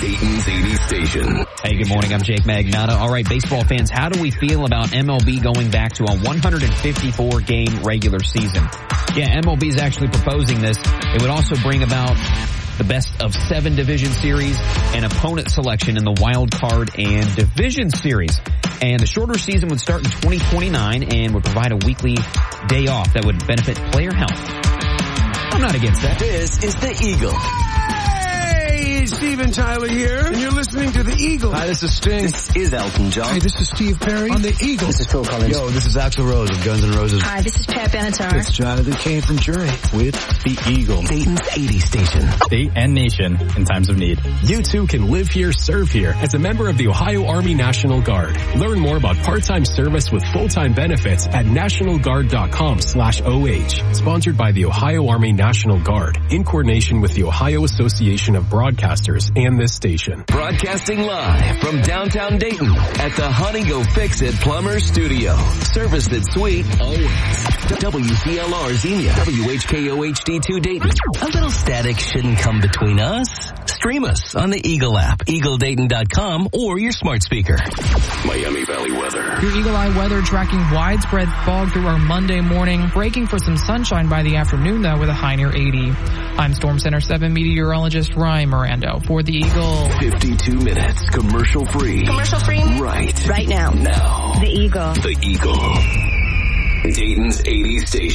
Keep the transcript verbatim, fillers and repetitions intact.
Dayton's eighties station. Hey, good morning. I'm Jake Magnotta. All right, baseball fans, how do we feel about M L B going back to a one hundred fifty-four game regular season? Yeah, M L B is actually proposing this. It would also bring about the best of seven division series and opponent selection in the wild card and division series. And the shorter season would start in twenty twenty-nine and would provide a weekly day off that would benefit player health. I'm not against that. This is the Eagle. Hey, Steven Tyler here, and you're listening to the Eagle. Hi, this is Sting. This is Elton John. Hey, this is Steve Perry on the Eagle. This is Phil Collins. Yo, this is Axl Rose of Guns N' Roses. Hi, this is Pat Benatar. It's Jonathan Cain from Journey With the Eagle. Dayton's eighties station. State and nation in times of need. You too can live here, serve here as a member of the Ohio Army National Guard. Learn more about part-time service with full-time benefits at nationalguard.com slash OH. Sponsored by the Ohio Army National Guard in coordination with the Ohio Association of Broadcasters and this station. Broadcasting live from downtown Dayton at the Honey Go Fix It Plumber Studio. Service that's sweet always. W C L R Xenia. W H K O H D two Dayton. A little static shouldn't come between us. Stream us on the Eagle app, eagle dayton dot com, or your smart speaker. Miami Valley weather. Your Eagle Eye weather tracking widespread fog through our Monday morning, breaking for some sunshine by the afternoon, though, with a high near eighty. I'm Storm Center seven meteorologist Ryan Mirando for the Eagle. fifty-two minutes, commercial free. Commercial free? Right. Right now. Now. The Eagle. The Eagle. Dayton's eighties station.